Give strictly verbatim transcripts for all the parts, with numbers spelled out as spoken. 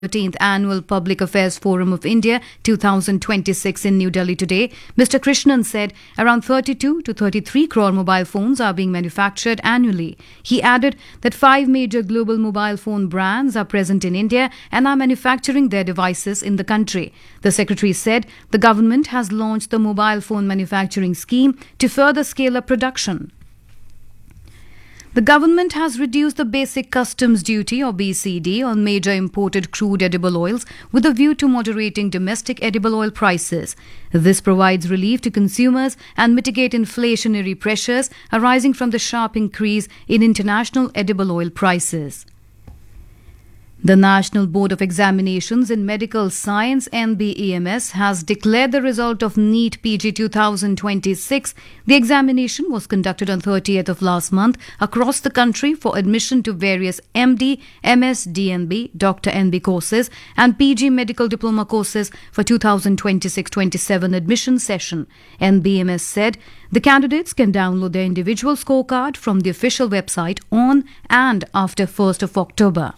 thirteenth Annual Public Affairs Forum of India twenty twenty-six in New Delhi today, Mister Krishnan said around thirty-two to thirty-three crore mobile phones are being manufactured annually. He added that five major global mobile phone brands are present in India and are manufacturing their devices in the country. The Secretary said the government has launched the mobile phone manufacturing scheme to further scale up production. The government has reduced the basic customs duty or B C D on major imported crude edible oils with a view to moderating domestic edible oil prices. This provides relief to consumers and mitigate inflationary pressures arising from the sharp increase in international edible oil prices. The National Board of Examinations in Medical Science N B E M S has declared the result of NEET P G twenty twenty-six. The examination was conducted on thirtieth of last month across the country for admission to various M D, M S, D N B, Doctor N B courses and P G Medical Diploma courses for twenty twenty-six twenty-seven admission session. N B E M S said the candidates can download their individual scorecard from the official website on and after first of October.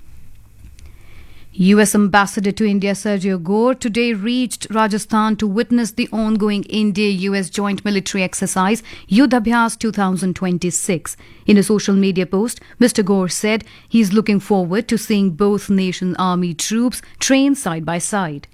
U S Ambassador to India Sergio Gore today reached Rajasthan to witness the ongoing India-U S joint military exercise Yudh Abhyas twenty twenty-six. In a social media post, Mister Gore said he is looking forward to seeing both nation army troops train side by side.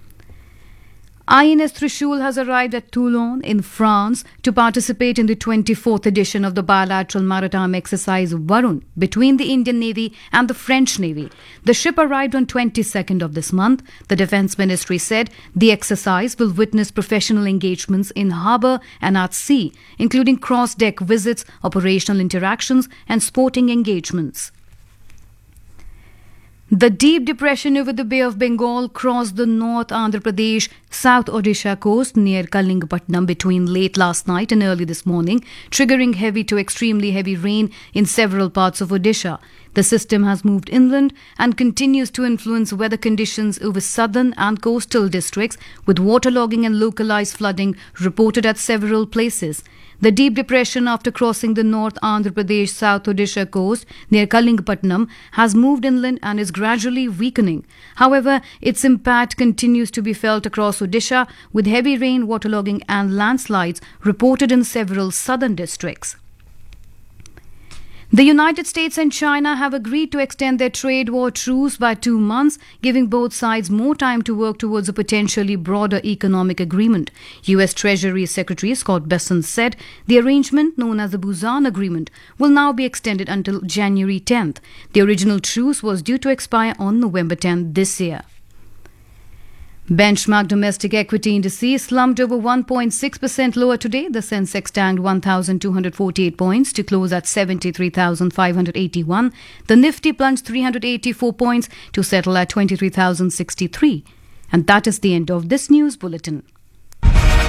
I N S Trishul has arrived at Toulon in France to participate in the twenty-fourth edition of the bilateral maritime exercise Varun between the Indian Navy and the French Navy. The ship arrived on twenty-second of this month. The Defence Ministry said the exercise will witness professional engagements in harbour and at sea, including cross-deck visits, operational interactions and sporting engagements. The deep depression over the Bay of Bengal crossed the North Andhra Pradesh, South Odisha coast near Kalingapatnam between late last night and early this morning, triggering heavy to extremely heavy rain in several parts of Odisha. The system has moved inland and continues to influence weather conditions over southern and coastal districts, with waterlogging and localized flooding reported at several places. The deep depression after crossing the North Andhra Pradesh South Odisha coast near Kalingapatnam has moved inland and is gradually weakening. However, its impact continues to be felt across Odisha, with heavy rain, waterlogging and landslides reported in several southern districts. The United States and China have agreed to extend their trade war truce by two months, giving both sides more time to work towards a potentially broader economic agreement. U S Treasury Secretary Scott Bessent said the arrangement, known as the Busan Agreement, will now be extended until January tenth. The original truce was due to expire on November tenth this year. Benchmark domestic equity indices slumped over one point six percent lower today. The Sensex tanked one thousand two hundred forty-eight points to close at seventy-three thousand five hundred eighty-one. The Nifty plunged three hundred eighty-four points to settle at twenty-three thousand sixty-three. And that is the end of this news bulletin.